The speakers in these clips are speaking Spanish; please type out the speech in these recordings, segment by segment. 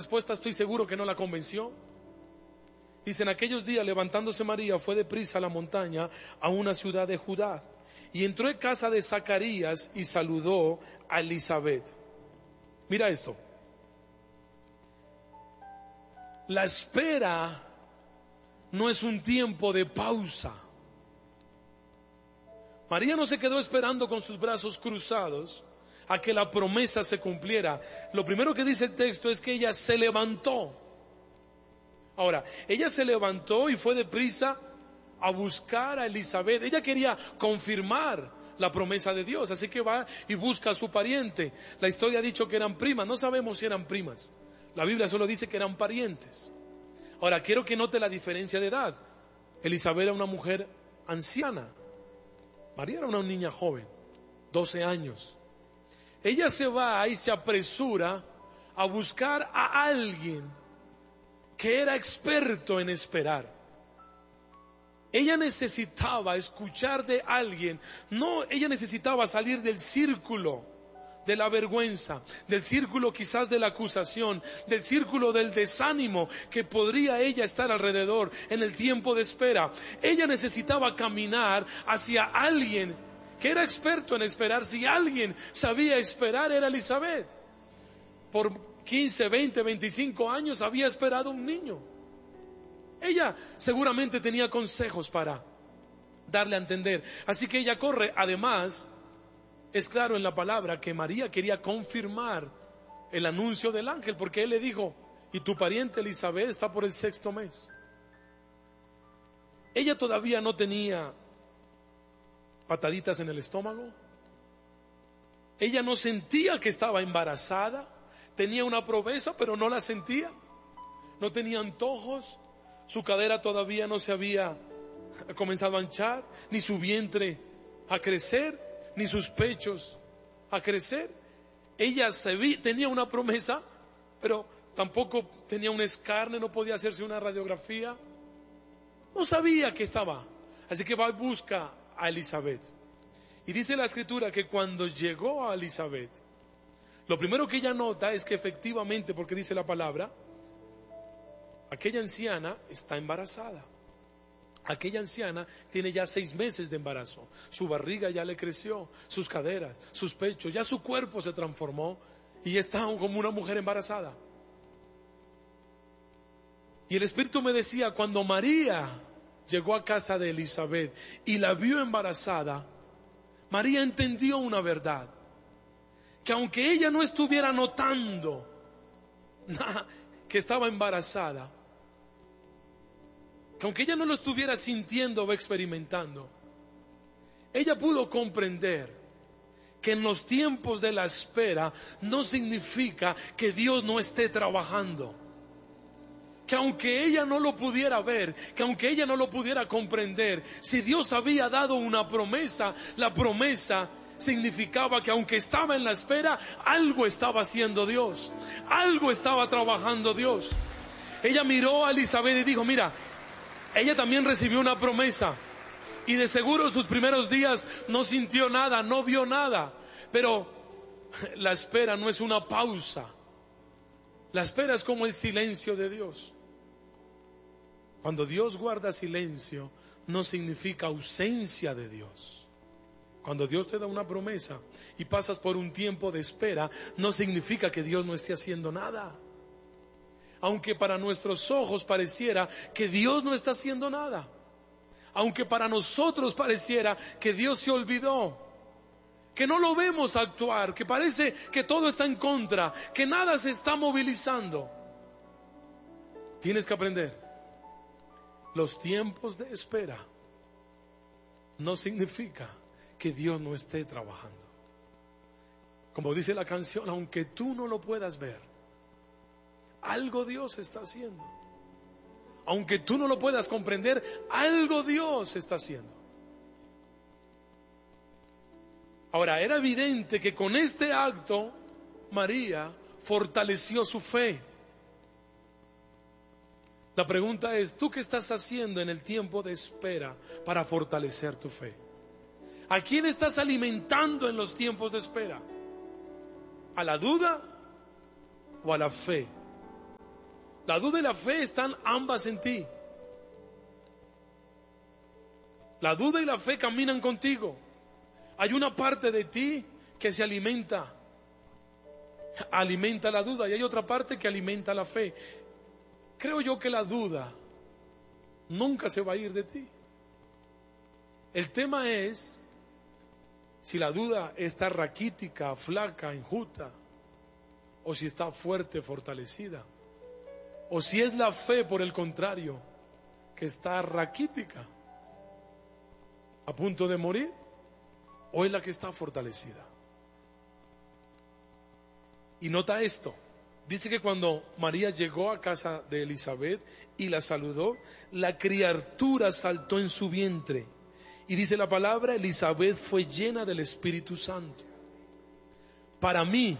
respuesta estoy seguro que no la convenció. Dice: en aquellos días, levantándose María, fue deprisa a la montaña, a una ciudad de Judá, y entró en casa de Zacarías y saludó a Elizabeth. Mira esto. La espera no es un tiempo de pausa. María no se quedó esperando con sus brazos cruzados a que la promesa se cumpliera. Lo primero que dice el texto es que ella se levantó. Ahora, ella se levantó y fue deprisa a buscar a Elizabeth. Ella quería confirmar la promesa de Dios, así que va y busca a su pariente. La historia ha dicho que eran primas, no sabemos si eran primas. La Biblia solo dice que eran parientes. Ahora, quiero que note la diferencia de edad. Elizabeth era una mujer anciana. María era una niña joven, 12 años. Ella se va y se apresura a buscar a alguien que era experto en esperar. Ella necesitaba escuchar de alguien. No, ella necesitaba salir del círculo de la vergüenza, del círculo quizás de la acusación, del círculo del desánimo que podría ella estar alrededor en el tiempo de espera. Ella necesitaba caminar hacia alguien que era experto en esperar. Si alguien sabía esperar, era Elizabeth. Por 15, 20, 25 años había esperado un niño. Ella seguramente tenía consejos para darle a entender. Así que ella corre. Además, es claro en la palabra que María quería confirmar el anuncio del ángel, porque él le dijo: y tu pariente Elizabeth está por el 6º mes. Ella todavía no tenía pataditas en el estómago. Ella no sentía que estaba embarazada. Tenía una promesa, pero no la sentía. No tenía antojos. Su cadera todavía no se había comenzado a hinchar, ni su vientre a crecer, ni sus pechos a crecer. Ella tenía una promesa, pero tampoco tenía un escarne, no podía hacerse una radiografía. No sabía que estaba. Así que va y busca a Elizabeth. Y dice la escritura que cuando llegó a Elizabeth, lo primero que ella nota es que efectivamente, porque dice la palabra, aquella anciana está embarazada. Aquella anciana tiene ya 6 meses de embarazo. Su barriga ya le creció, sus caderas, sus pechos, ya su cuerpo se transformó y está como una mujer embarazada. Y el Espíritu me decía, cuando María llegó a casa de Elizabeth y la vio embarazada, María entendió una verdad, que aunque ella no estuviera notando que estaba embarazada, que aunque ella no lo estuviera sintiendo o experimentando, ella pudo comprender que en los tiempos de la espera no significa que Dios no esté trabajando. Que aunque ella no lo pudiera ver, que aunque ella no lo pudiera comprender, si Dios había dado una promesa, la promesa significaba que aunque estaba en la espera, algo estaba haciendo Dios, algo estaba trabajando Dios. Ella miró a Elizabeth y dijo: mira, ella también recibió una promesa, y de seguro sus primeros días no sintió nada, no vio nada, pero la espera no es una pausa. La espera es como el silencio de Dios. Cuando Dios guarda silencio, no significa ausencia de Dios. Cuando Dios te da una promesa y pasas por un tiempo de espera, no significa que Dios no esté haciendo nada. Aunque para nuestros ojos pareciera que Dios no está haciendo nada. Aunque para nosotros pareciera que Dios se olvidó, que no lo vemos actuar, que parece que todo está en contra, que nada se está movilizando. Tienes que aprender. Los tiempos de espera no significa que Dios no esté trabajando. Como dice la canción, aunque tú no lo puedas ver, algo Dios está haciendo. Aunque tú no lo puedas comprender, algo Dios está haciendo. Ahora, era evidente que con este acto María fortaleció su fe. La pregunta es, ¿tú qué estás haciendo en el tiempo de espera para fortalecer tu fe? ¿A quién estás alimentando en los tiempos de espera? ¿A la duda o a la fe? La duda y la fe están ambas en ti. La duda y la fe caminan contigo. Hay una parte de ti que se alimenta la duda, y hay otra parte que alimenta la fe. Creo yo que la duda nunca se va a ir de ti. El tema es si la duda está raquítica, flaca, enjuta, o si está fuerte, fortalecida, o si es la fe, por el contrario, que está raquítica, a punto de morir, o es la que está fortalecida. Y nota esto, dice que cuando María llegó a casa de Elizabeth y la saludó, la criatura saltó en su vientre. Y dice la palabra, Elizabeth fue llena del Espíritu Santo. Para mí,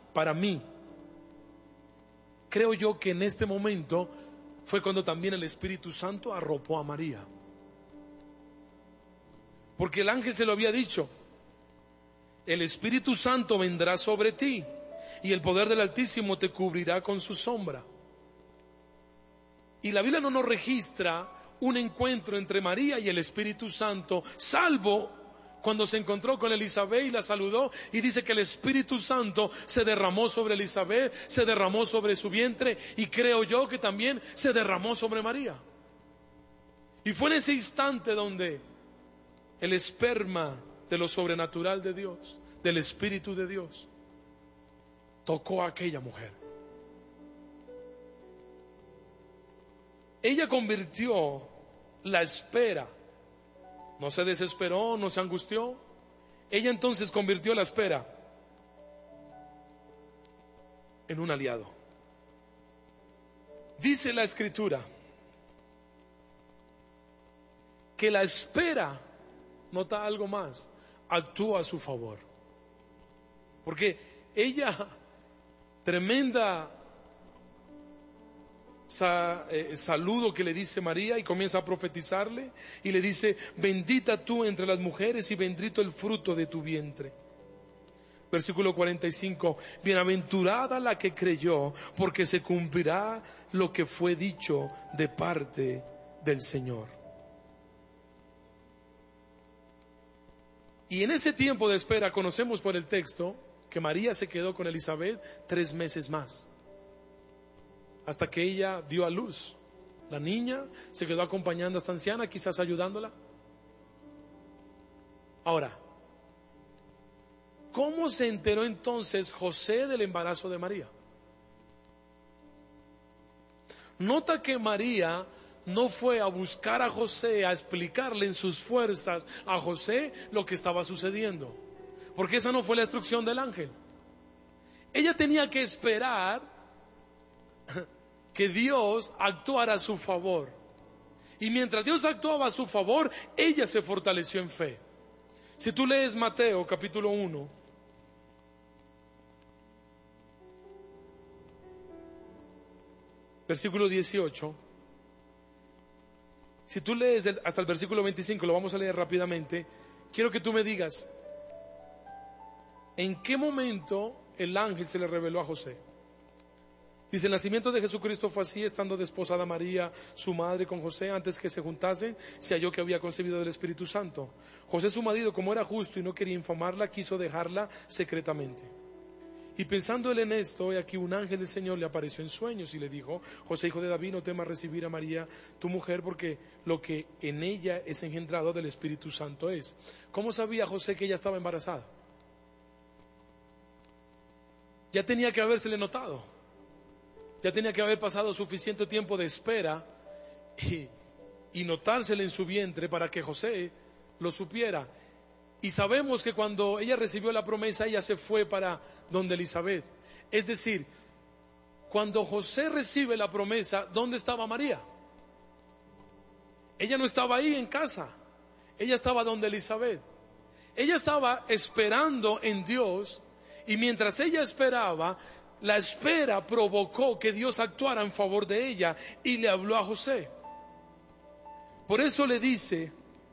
creo yo que en este momento fue cuando también el Espíritu Santo arropó a María. Porque el ángel se lo había dicho, el Espíritu Santo vendrá sobre ti y el poder del Altísimo te cubrirá con su sombra. Y la Biblia no nos registra un encuentro entre María y el Espíritu Santo, salvo cuando se encontró con Elizabeth y la saludó, y dice que el Espíritu Santo se derramó sobre Elizabeth, se derramó sobre su vientre, y creo yo que también se derramó sobre María. Y fue en ese instante donde el esperma de lo sobrenatural de Dios, del Espíritu de Dios, tocó a aquella mujer. Ella convirtió la espera, no se desesperó, no se angustió. Ella entonces convirtió la espera en un aliado. Dice la Escritura que la espera, nota algo más, actúa a su favor. Porque ella, tremenda saludo que le dice María, y comienza a profetizarle y le dice, bendita tú entre las mujeres y bendito el fruto de tu vientre. Versículo 45, bienaventurada la que creyó, porque se cumplirá lo que fue dicho de parte del Señor. Y en ese tiempo de espera conocemos por el texto que María se quedó con Elizabeth 3 meses más, hasta que ella dio a luz. La niña se quedó acompañando a esta anciana, quizás ayudándola. Ahora, ¿cómo se enteró entonces José del embarazo de María? Nota que María no fue a buscar a José, a explicarle en sus fuerzas a José lo que estaba sucediendo, porque esa no fue la instrucción del ángel. Ella tenía que esperar que Dios actuara a su favor. Y mientras Dios actuaba a su favor, ella se fortaleció en fe. Si tú lees Mateo capítulo 1, versículo 18, si tú lees hasta el versículo 25, lo vamos a leer rápidamente. Quiero que tú me digas, ¿en qué momento el ángel se le reveló a José? Dice, el nacimiento de Jesucristo fue así, estando desposada María, su madre, con José, antes que se juntasen, se halló que había concebido del Espíritu Santo. José, su marido, como era justo y no quería infamarla, quiso dejarla secretamente. Y pensando él en esto, he aquí un ángel del Señor le apareció en sueños y le dijo, José, hijo de David, no temas recibir a María, tu mujer, porque lo que en ella es engendrado del Espíritu Santo es. ¿Cómo sabía José que ella estaba embarazada? Ya tenía que habérsele notado. Ya tenía que haber pasado suficiente tiempo de espera y notársele en su vientre para que José lo supiera. Y sabemos que cuando ella recibió la promesa, ella se fue para donde Elizabeth. Es decir, cuando José recibe la promesa, ¿dónde estaba María? Ella no estaba ahí en casa, ella estaba donde Elizabeth. Ella estaba esperando en Dios, y mientras ella esperaba, la espera provocó que Dios actuara en favor de ella y le habló a José. Por eso le dice,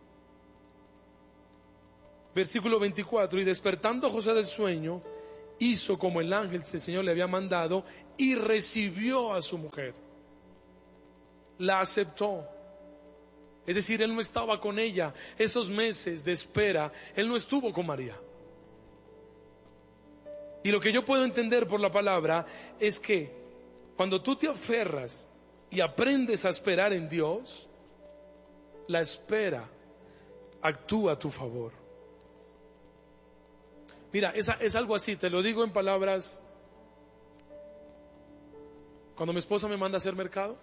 versículo 24, y despertando José del sueño, hizo como el ángel del Señor le había mandado y recibió a su mujer. la aceptó. Es decir, él no estaba con ella. Esos meses de espera, él no estuvo con María. Y lo que yo puedo entender por la palabra es que cuando tú te aferras y aprendes a esperar en Dios, la espera actúa a tu favor. Mira, es algo así, te lo digo en palabras. Cuando mi esposa me manda a hacer mercado,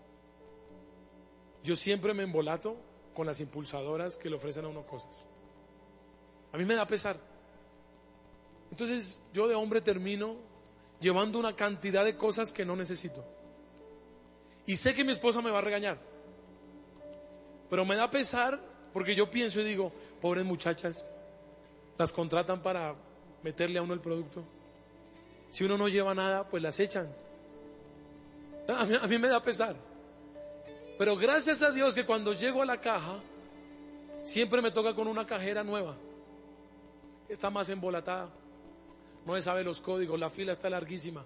yo siempre me embolato con las impulsadoras que le ofrecen a uno cosas. A mí me da pesar. Entonces yo de hombre termino llevando una cantidad de cosas que no necesito. Y sé que mi esposa me va a regañar. Pero me da pesar porque yo pienso y digo, pobres muchachas, las contratan para meterle a uno el producto. Si uno no lleva nada, pues las echan. A mí me da pesar. Pero gracias a Dios que cuando llego a la caja, siempre me toca con una cajera nueva. Está más embolatada. No se sabe los códigos, la fila está larguísima.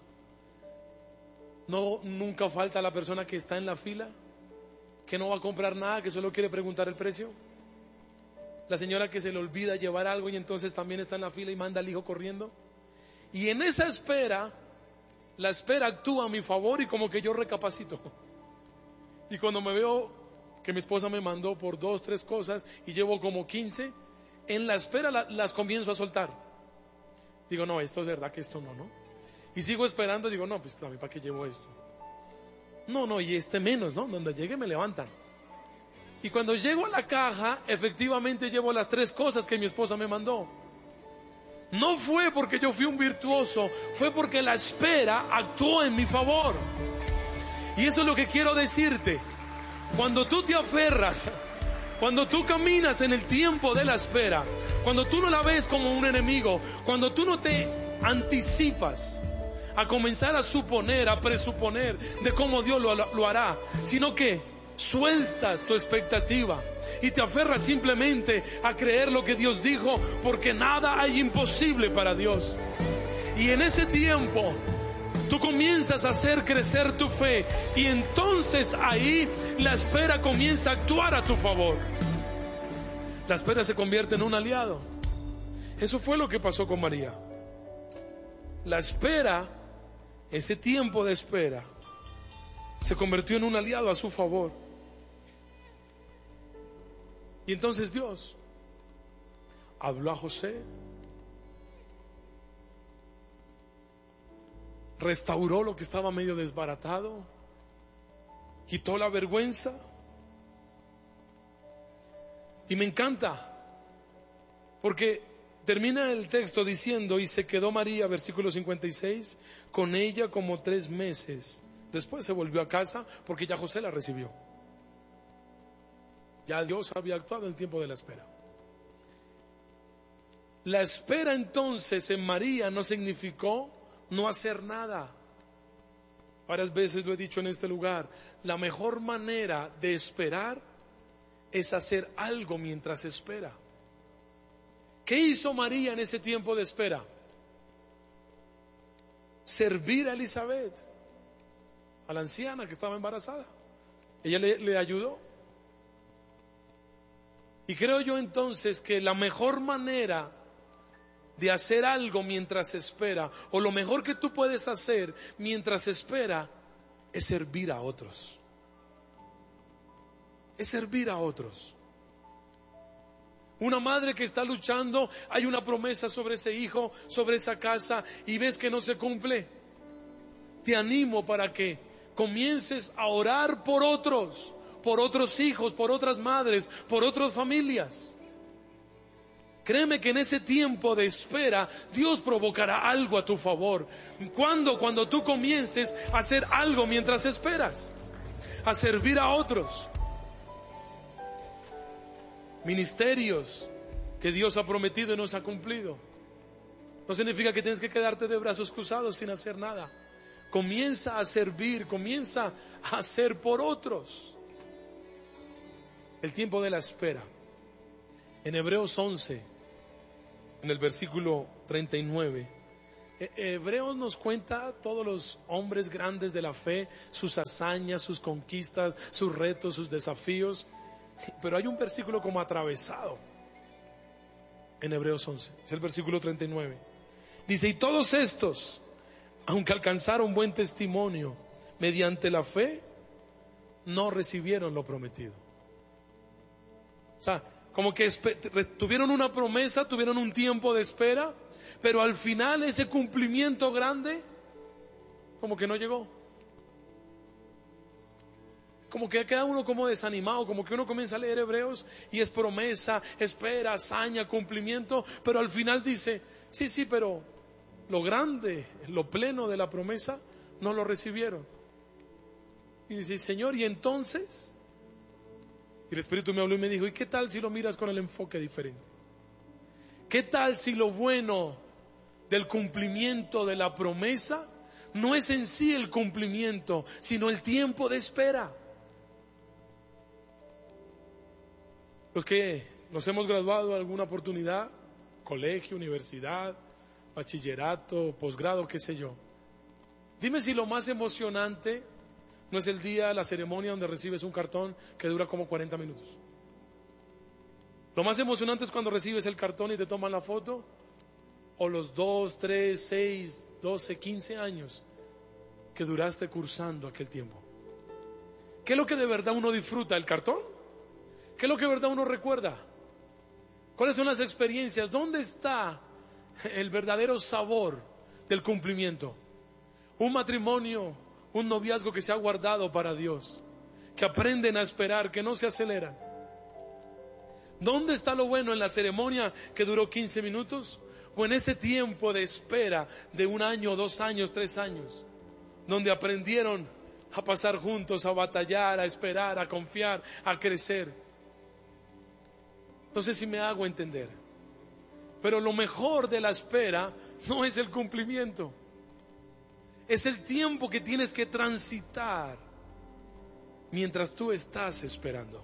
Nunca falta la persona que está en la fila, que no va a comprar nada, que solo quiere preguntar el precio. La señora que se le olvida llevar algo y entonces también está en la fila y manda al hijo corriendo. Y en esa espera, la espera actúa a mi favor y como que yo recapacito. Y cuando me veo que mi esposa me mandó por 2, 3 cosas y llevo como 15, en la espera las comienzo a soltar. Digo, no, esto es verdad que esto no. Y sigo esperando, digo, no, pues ¿para qué llevo esto? No, y este menos, ¿no? Donde llegue me levantan. Y cuando llego a la caja, efectivamente llevo las 3 cosas que mi esposa me mandó. No fue porque yo fui un virtuoso, fue porque la espera actuó en mi favor. Y eso es lo que quiero decirte. Cuando tú te aferras, cuando tú caminas en el tiempo de la espera, cuando tú no la ves como un enemigo, cuando tú no te anticipas a comenzar a suponer, a presuponer de cómo Dios lo hará, sino que sueltas tu expectativa y te aferras simplemente a creer lo que Dios dijo, porque nada hay imposible para Dios. Y en ese tiempo tú comienzas a hacer crecer tu fe y entonces ahí la espera comienza a actuar a tu favor. La espera se convierte en un aliado. Eso fue lo que pasó con María. La espera, ese tiempo de espera, se convirtió en un aliado a su favor. Y entonces Dios habló a José, restauró lo que estaba medio desbaratado, quitó la vergüenza. Y me encanta porque termina el texto diciendo: y se quedó María, versículo 56, con ella como 3 meses. Después se volvió a casa porque ya José la recibió. Ya Dios había actuado en el tiempo de la espera. La espera entonces en María no significó no hacer nada. Varias veces lo he dicho en este lugar, la mejor manera de esperar es hacer algo mientras espera. ¿Qué hizo María en ese tiempo de espera? Servir a Elizabeth, a la anciana que estaba embarazada. Ella le ayudó. Y creo yo entonces que la mejor manera de hacer algo mientras espera, o lo mejor que tú puedes hacer mientras espera, es servir a otros. Es servir a otros. Una madre que está luchando, hay una promesa sobre ese hijo, sobre esa casa, y ves que no se cumple. Te animo para que comiences a orar por otros hijos, por otras madres, por otras familias. Créeme que en ese tiempo de espera Dios provocará algo a tu favor. Cuando tú comiences a hacer algo mientras esperas, a servir a otros. Ministerios que Dios ha prometido y nos ha cumplido. No significa que tienes que quedarte de brazos cruzados sin hacer nada. Comienza a servir, comienza a hacer por otros. El tiempo de la espera. En Hebreos 11, en el versículo 39, Hebreos nos cuenta todos los hombres grandes de la fe, sus hazañas, sus conquistas, sus retos, sus desafíos. Pero hay un versículo como atravesado en Hebreos 11, es el versículo 39. Dice: y todos estos, aunque alcanzaron buen testimonio mediante la fe, no recibieron lo prometido. O sea, como que tuvieron una promesa, tuvieron un tiempo de espera, pero al final ese cumplimiento grande como que no llegó. Como que queda uno como desanimado, como que uno comienza a leer Hebreos y es promesa, espera, hazaña, cumplimiento, pero al final dice: sí, pero lo grande, lo pleno de la promesa no lo recibieron. Y dice: Señor, ¿y entonces? Y el Espíritu me habló y me dijo: ¿y qué tal si lo miras con el enfoque diferente? ¿Qué tal si lo bueno del cumplimiento de la promesa no es en sí el cumplimiento, sino el tiempo de espera? Los que nos hemos graduado en alguna oportunidad, colegio, universidad, bachillerato, posgrado, qué sé yo. Dime si lo más emocionante no es el día, la ceremonia donde recibes un cartón que dura como 40 minutos. Lo más emocionante es cuando recibes el cartón y te toman la foto, o los 2, 3, 6, 12, 15 años que duraste cursando aquel tiempo. ¿Qué es lo que de verdad uno disfruta? ¿El cartón? ¿Qué es lo que de verdad uno recuerda? ¿Cuáles son las experiencias? ¿Dónde está el verdadero sabor del cumplimiento? Un matrimonio, un noviazgo que se ha guardado para Dios, que aprenden a esperar, que no se aceleran. ¿Dónde está lo bueno? ¿En la ceremonia que duró 15 minutos? ¿O en ese tiempo de espera de 1 año, 2 años, 3 años? Donde aprendieron a pasar juntos, a batallar, a esperar, a confiar, a crecer. No sé si me hago entender. Pero lo mejor de la espera no es el cumplimiento. Es el tiempo que tienes que transitar mientras tú estás esperando.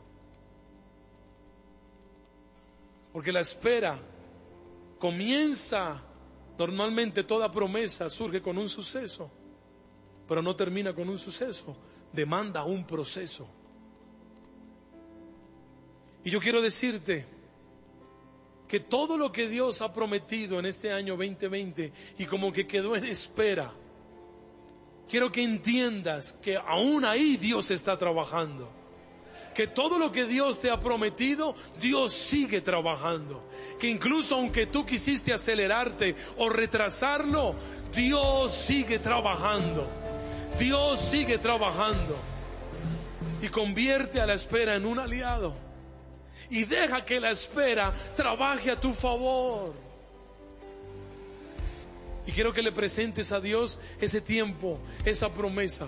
Porque la espera comienza, normalmente toda promesa surge con un suceso, pero no termina con un suceso, demanda un proceso. Y yo quiero decirte que todo lo que Dios ha prometido en este año 2020 y como que quedó en espera, quiero que entiendas que aún ahí Dios está trabajando. Que todo lo que Dios te ha prometido, Dios sigue trabajando. Que incluso aunque tú quisiste acelerarte o retrasarlo, Dios sigue trabajando. Dios sigue trabajando. Y convierte a la espera en un aliado. Y deja que la espera trabaje a tu favor. Y quiero que le presentes a Dios ese tiempo, esa promesa.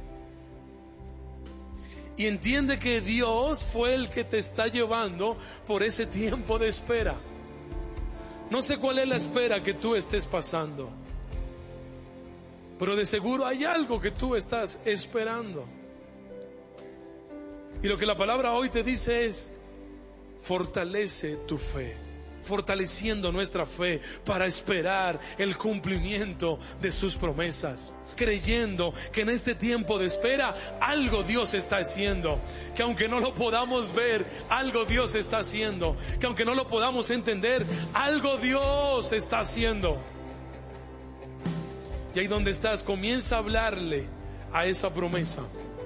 Y entiende que Dios fue el que te está llevando por ese tiempo de espera. No sé cuál es la espera que tú estés pasando, pero de seguro hay algo que tú estás esperando. Y lo que la palabra hoy te dice es: fortalece tu fe, fortaleciendo nuestra fe para esperar el cumplimiento de sus promesas, creyendo que en este tiempo de espera algo Dios está haciendo, que aunque no lo podamos ver, algo Dios está haciendo, que aunque no lo podamos entender, algo Dios está haciendo. Y ahí donde estás, comienza a hablarle a esa promesa,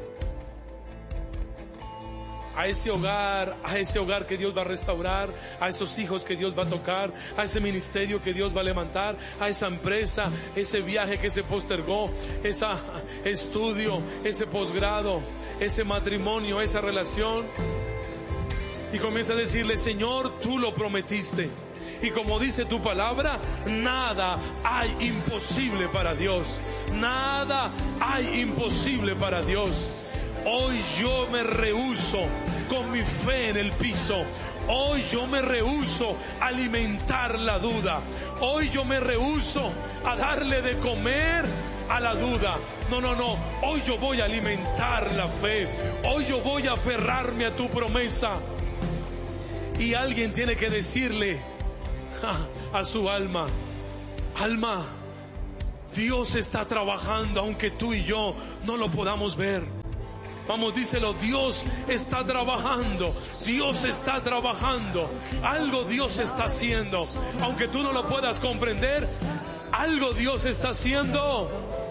a ese hogar que Dios va a restaurar, a esos hijos que Dios va a tocar, a ese ministerio que Dios va a levantar, a esa empresa, ese viaje que se postergó, ese estudio, ese posgrado, ese matrimonio, esa relación. Y comienza a decirle: Señor, tú lo prometiste. Y como dice tu palabra, nada hay imposible para Dios. Nada hay imposible para Dios. Hoy yo me rehúso con mi fe en el piso. Hoy yo me rehúso a alimentar la duda. Hoy yo me rehúso a darle de comer a la duda. No. Hoy yo voy a alimentar la fe. Hoy yo voy a aferrarme a tu promesa. Y alguien tiene que decirle a su alma: alma, Dios está trabajando aunque tú y yo no lo podamos ver. Vamos, díselo, Dios está trabajando, Dios está trabajando, algo Dios está haciendo, aunque tú no lo puedas comprender, algo Dios está haciendo.